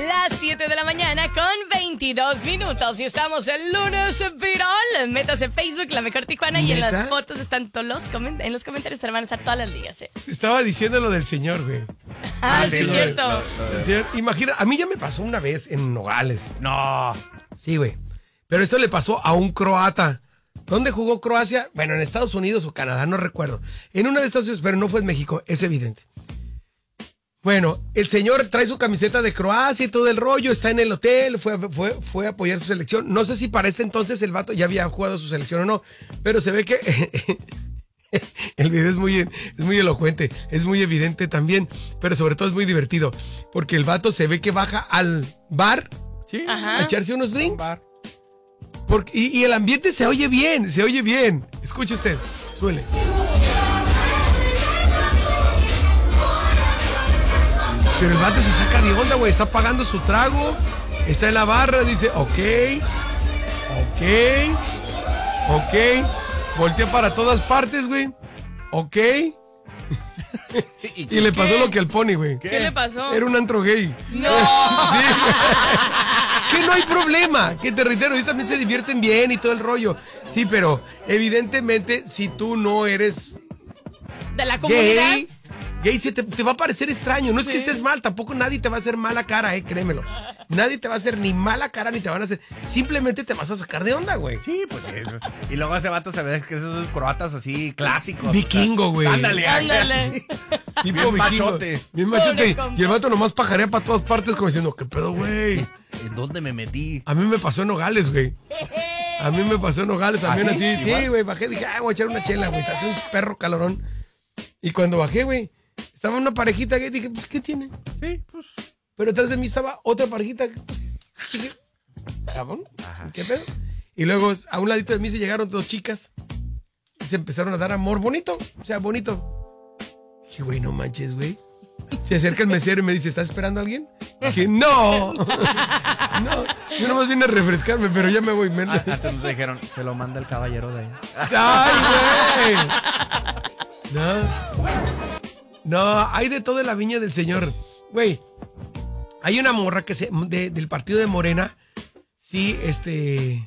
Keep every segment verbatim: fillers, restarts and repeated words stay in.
Las siete de la mañana con veintidós minutos. Y estamos el lunes viral. Métase en Facebook, La Mejor Tijuana. ¿Neta? Y en las fotos están todos los comentarios. En los comentarios te van a estar todas las ligas, ¿eh? Estaba diciendo lo del señor, güey. Ah, sí, es cierto. Lo, lo, lo señor, imagina, a mí ya me pasó una vez en Nogales. No. Sí, güey. Pero esto le pasó a un croata. ¿Dónde jugó Croacia? Bueno, en Estados Unidos o Canadá, no recuerdo. En una de estas, pero no fue en México, es evidente. Bueno, el señor trae su camiseta de Croacia y todo el rollo, está en el hotel, fue, fue, fue a apoyar su selección. No sé si para este entonces el vato ya había jugado su selección o no, pero se ve que el video es muy, es muy elocuente, es muy evidente también, pero sobre todo es muy divertido, porque el vato se ve que baja al bar, ¿sí? A echarse unos drinks. Bar. Porque, y, y el ambiente se oye bien, se oye bien. Escuche usted, suele. Pero el vato se saca de onda, güey. Está pagando su trago. Está en la barra. Dice, ok. Ok. Ok. Voltea para todas partes, güey. Ok. ¿Y, y le pasó lo que al Pony, güey. ¿Qué? ¿Qué le pasó? Era un antro gay. ¡No! Sí. Que no hay problema. Que te reitero, ellos también se divierten bien y todo el rollo. Sí, pero evidentemente, si tú no eres de la comunidad gay, gay se te, te va a parecer extraño. No es sí. que estés mal, tampoco nadie te va a hacer mala cara, eh, créemelo. Nadie te va a hacer ni mala cara ni te van a hacer. Simplemente te vas a sacar de onda, güey. Sí, pues sí. Y luego ese vato se ve que esos croatas así clásicos. Vikingo, güey. O sea, ándale, ándale. Sí. Tipo bien machote. Bien machote. Y el vato nomás pajarea para todas partes como diciendo, ¿qué pedo, güey? ¿En dónde me metí? A mí me pasó en Nogales, güey. A mí me pasó en Nogales también ¿Ah, sí? así. ¿Igual? Sí, güey, bajé, dije, ah, voy a echar una chela, güey. Te hace un perro calorón. Y cuando bajé, güey, estaba una parejita que dije, pues, ¿qué tiene? Sí, pues. Pero atrás de mí estaba otra parejita. Dije, ¿cabrón? ¿Qué pedo? Y luego a un ladito de mí se llegaron dos chicas. Y se empezaron a dar amor bonito. O sea, bonito. Dije, güey, no manches, güey. Se acerca el mesero y me dice, ¿estás esperando a alguien? Dije, no. No, yo nomás vine a refrescarme, pero ya me voy. Me... Ah, hasta nos dijeron, se lo manda el caballero de ahí. ¡Ay, güey! No. No, hay de todo en la viña del señor. Güey, hay una morra que se, de, del partido de Morena. Sí, este...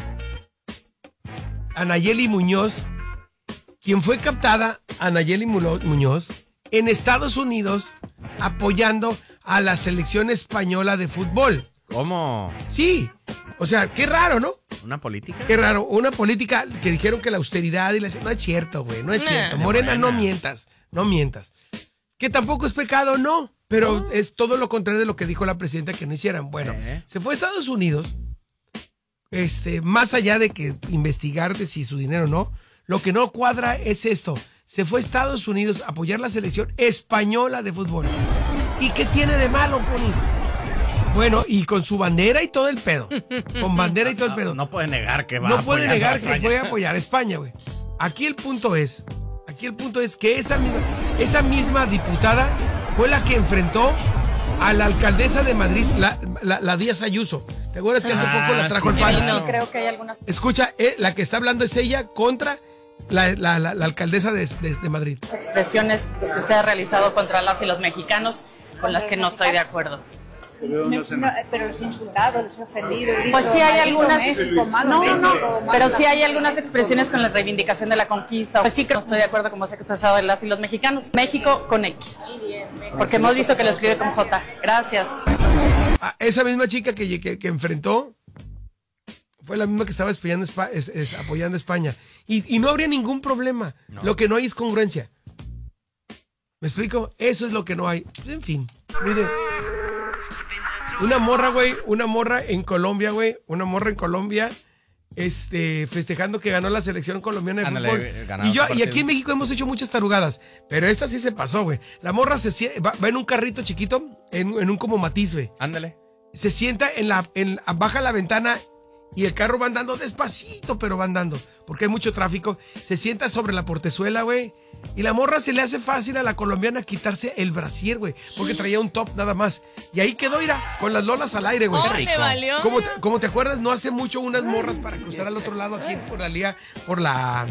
Anayeli Muñoz. Quien fue captada, Anayeli Muñoz, en Estados Unidos apoyando a la selección española de fútbol. ¿Cómo? Sí, o sea, qué raro, ¿no? ¿Una política? Qué raro, una política que dijeron que la austeridad y la... No es cierto, güey, no es nah, cierto. Morena, Morena, no mientas, no mientas. Que tampoco es pecado, no, pero ¿no? Es todo lo contrario de lo que dijo la presidenta que no hicieran. Bueno, ¿Eh? Se fue a Estados Unidos, este, más allá de que investigar de si su dinero o no, lo que no cuadra es esto. Se fue a Estados Unidos a apoyar la selección española de fútbol. ¿Y qué tiene de malo, Pony? Bueno, y con su bandera y todo el pedo. Con bandera y todo el pedo. No, no puede negar que va no a apoyar puede negar a España. que fue a apoyar a España, güey. Aquí el punto es, aquí el punto es que esa misma, esa misma diputada fue la que enfrentó a la alcaldesa de Madrid, la, la, la Díaz Ayuso. ¿Te acuerdas que hace ah, poco la trajo sí, el palo? No, creo que hay algunas... Escucha, eh, la que está hablando es ella contra la, la, la, la alcaldesa de, de, de Madrid. Expresiones que usted ha realizado contra las y los mexicanos con las que no estoy de acuerdo. No, no, pero los insultado, los ofendido. Pues sí hay algunas, México, malo, no, México, no, pero sí hay algunas expresiones con la reivindicación de la conquista. Pues sí que no estoy de acuerdo como se ha expresado en las y los mexicanos. México con X, porque hemos visto que lo escribe con J. Gracias. Ah, esa misma chica que, que, que enfrentó fue la misma que estaba apoyando, es, es, apoyando a España. Y, y no habría ningún problema. No. Lo que no hay es congruencia. ¿Me explico? Eso es lo que no hay. Pues, en fin, miren. Una morra, güey, una morra en Colombia, güey, una morra en Colombia, este, festejando que ganó la selección colombiana de Ándale, fútbol. Y yo, y aquí en México hemos hecho muchas tarugadas, pero esta sí se pasó, güey. La morra se va, va en un carrito chiquito, en, en un como Matiz, güey. Ándale. Se sienta en la, en, baja la ventana y el carro va andando despacito, pero va andando, porque hay mucho tráfico. Se sienta sobre la portezuela, güey. Y la morra se le hace fácil a la colombiana quitarse el brasier, güey, porque traía un top nada más. Y ahí quedó, mira, con las lolas al aire, güey. Oh, me valió. Como te, como te acuerdas, no hace mucho unas morras para cruzar al otro lado aquí por la lía, por la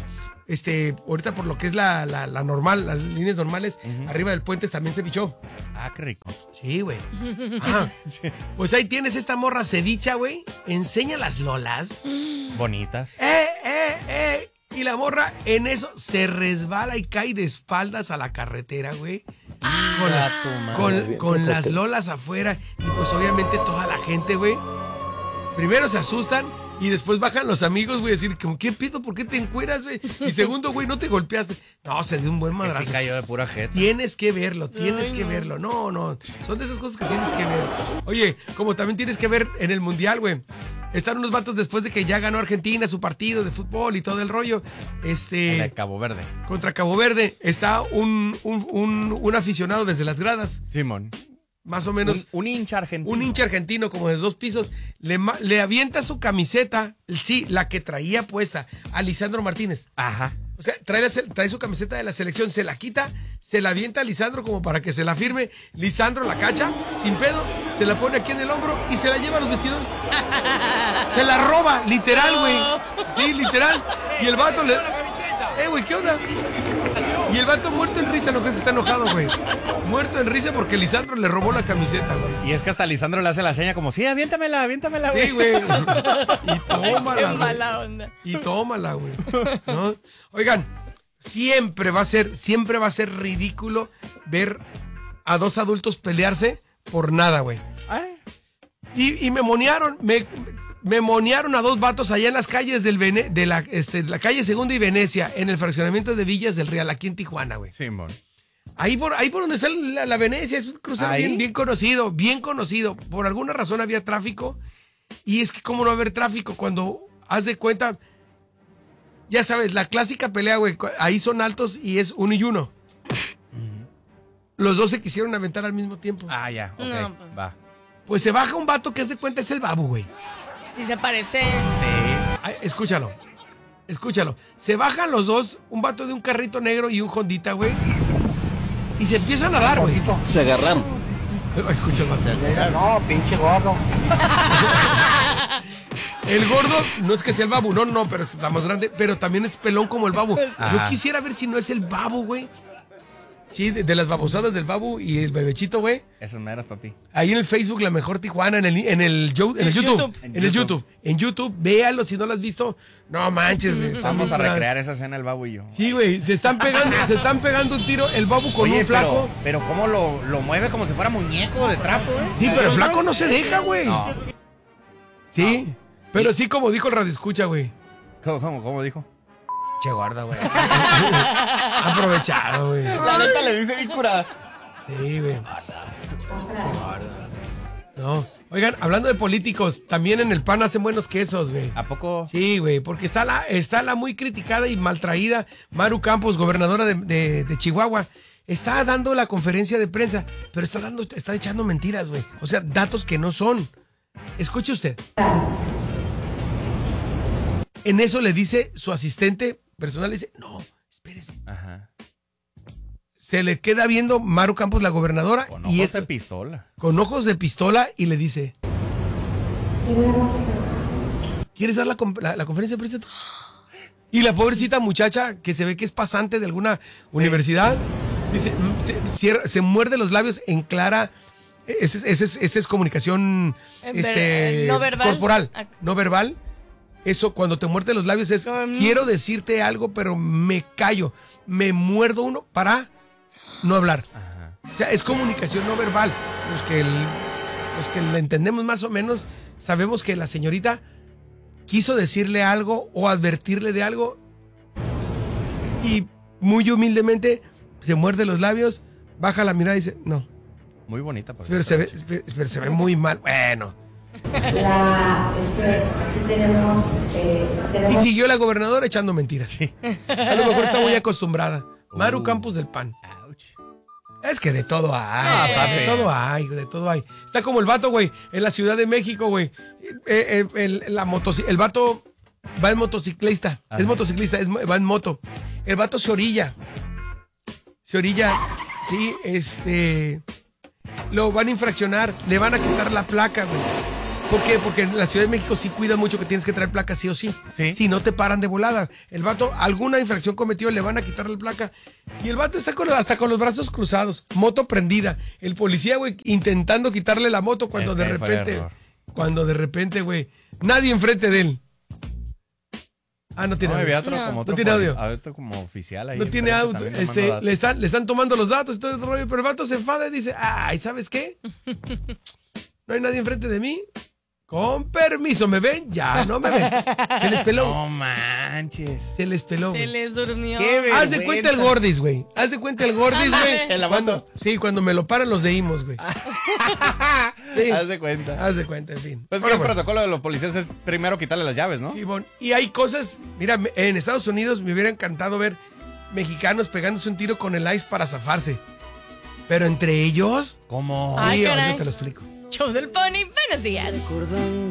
Este, ahorita por lo que es la, la, la normal, las líneas normales, Ujú. arriba del puente también se pichó. Ah, qué rico. Sí, güey. Ajá. Pues ahí tienes esta morra cevicha, güey. Enseña las lolas. Bonitas. ¡Eh, eh, eh! Y la morra en eso se resbala y cae de espaldas a la carretera, güey. Con, la- tu madre. con, con las lolas afuera. Y pues obviamente toda la gente, güey. Primero se asustan y después bajan los amigos, güey, a decir, como, ¿qué pido? ¿Por qué te encueras, güey? Y segundo, güey, no te golpeaste. No, se dio un buen Que madrazo. sí cayó de pura jeta. Tienes que verlo, tienes Ay, que no. verlo. No, no, son de esas cosas que tienes que ver. Oye, como también tienes que ver en el Mundial, güey. Están unos vatos después de que ya ganó Argentina su partido de fútbol y todo el rollo. Este, De Cabo Verde. contra Cabo Verde. Está un, un, un, un aficionado desde las gradas, Simón. más o menos. Un, un hincha argentino. Un hincha argentino como de dos pisos, le, ma- le avienta su camiseta, sí, la que traía puesta, a Lisandro Martínez. Ajá. O sea, trae, la se- trae su camiseta de la selección, se la quita, se la avienta a Lisandro como para que se la firme. Lisandro la cacha, sin pedo, se la pone aquí en el hombro y se la lleva a los vestidores. Se la roba, literal, güey. Sí, literal. Y el vato le... Eh, güey, ¿qué onda? Y el vato muerto en risa, ¿no crees que está enojado, güey? Muerto en risa porque Lisandro le robó la camiseta, güey. Y es que hasta Lisandro le hace la seña como, sí, aviéntamela, aviéntamela, güey. Sí, güey. Y tómala, Qué güey. mala onda. Y tómala, güey. ¿No? Oigan, siempre va a ser, siempre va a ser ridículo ver a dos adultos pelearse por nada, güey. Ay. Y, y me monearon, me, me monearon a dos vatos allá en las calles del Vene- de, la, este, de la calle Segunda y Venecia, en el fraccionamiento de Villas del Real, aquí en Tijuana, güey. Simón. Ahí por, ahí por donde está la, la Venecia, es un crucero ¿Ahí? bien, bien conocido, bien conocido. Por alguna razón había tráfico. Y es que cómo no haber tráfico cuando haz de cuenta, ya sabes, la clásica pelea, güey, cu- ahí son altos y es uno y uno. Los dos se quisieron aventar al mismo tiempo. Ah, ya, ok, No, pues. va. Pues se baja un vato que haz de cuenta es el babu, güey. Si se parece. Ay, escúchalo, escúchalo. Se bajan los dos, un vato de un carrito negro y un Hondita, güey. Y se empiezan a dar, güey. Se agarraron. Escucha el vato. No, pinche gordo. El gordo no es que sea el babu, no, no, pero está más grande, pero también es pelón como el babu. Yo Ajá. quisiera ver si no es el babu, güey. Sí, de, de las babosadas del babu y el bebechito, güey. Esas meras, papi. Ahí en el Facebook, La Mejor Tijuana, en el, en el, yo- en el En YouTube, YouTube. En el YouTube. En YouTube, véalo si no lo has visto. No manches, güey. está Vamos a muy recrear esa escena el Babu y yo. Sí, güey, se están pegando, se están pegando un tiro, el babu con Oye, un flaco. pero, pero ¿cómo lo, lo mueve como si fuera muñeco de trapo, eh? Sí, pero el flaco no se deja, güey. No. Sí, pero sí como dijo el radio escucha, güey. ¿Cómo, cómo, cómo dijo? Che, guarda, güey. Aprovechado, güey. La neta le dice bien curada. Sí, güey. No. Oigan, hablando de políticos, también en el P A N hacen buenos quesos, güey. ¿A poco? Sí, güey, porque está la, está la muy criticada y maltraída Maru Campos, gobernadora de, de- de Chihuahua. Está dando la conferencia de prensa, pero está dando, está echando mentiras, güey. O sea, datos que no son. Escuche usted. En eso le dice su asistente personal, le dice, no, espérese. Ajá. Se le queda viendo Maru Campos, la gobernadora, Con y ojos es, de pistola. con ojos de pistola, y le dice, ¿quieres dar la, con- la- la conferencia de prensa tú? Y la pobrecita muchacha, que se ve que es pasante de alguna universidad, dice, mm, se, cierra- se muerde los labios en clara. Esa es, ese es- esa es comunicación Eh, este, ver- no verbal. corporal, Ah. no verbal. Eso, cuando te muerde los labios, es Como, mm. quiero decirte algo, pero me callo. Me muerdo uno para no hablar. Ajá. O sea, es comunicación no verbal. Los que, el- los que la entendemos más o menos, sabemos que la señorita quiso decirle algo o advertirle de algo y muy humildemente se muerde los labios, baja la mirada y dice, no, Muy bonita, por pero se ve, pero se ve muy mal. Bueno. La, es que aquí tenemos, eh, Y tenemos siguió la gobernadora echando mentiras. A lo mejor está muy acostumbrada. Maru Uh. Campos del P A N. Ouch. Es que de todo hay, Ah, de papi. todo hay, de todo hay. Está como el vato, güey, en la Ciudad de México, güey. Eh, eh, el, la motoci- el vato va en motociclista, Ajá. es motociclista, es, mo- va en moto. El vato se orilla. Se orilla, sí, este... Lo van a infraccionar, le van a quitar la placa, güey. ¿Por qué? Porque en la Ciudad de México sí cuida mucho que tienes que traer placa sí o sí. Sí. Si no te paran de volada. El vato, alguna infracción cometió, le van a quitar la placa. Y el vato está con, hasta con los brazos cruzados, moto prendida. El policía, güey, intentando quitarle la moto cuando Es de que fue el repente, error. cuando de repente, güey, nadie enfrente de él. Ah, no tiene No, audio. había otro No. como otro No tiene poli- audio. había otro como oficial ahí. No tiene enfrente auto, también tomando este, datos. le están, le están tomando los datos y todo el rollo, pero el vato se enfada y dice, ay, ¿sabes qué? No hay nadie enfrente de mí. Con permiso, ¿me ven? Ya, no me ven. Se les peló. No manches. Se les peló, Se güey. les durmió. Qué Haz de cuenta el Gordis, güey. Haz de cuenta el Gordis, güey. ¿En la Cuando- moto? Sí, cuando me lo paran los de Imos, güey. Sí. Haz de cuenta. Haz de cuenta, en fin. Pues que Bueno, el pues, protocolo de los policías es primero quitarle las llaves, ¿no? sí, bon. Y hay cosas, mira, me- en Estados Unidos me hubiera encantado ver mexicanos pegándose un tiro con el ice para zafarse. Pero entre ellos, ¿Cómo? Ay, sí, caray. ahorita te lo explico. Show del Pony, buenos días.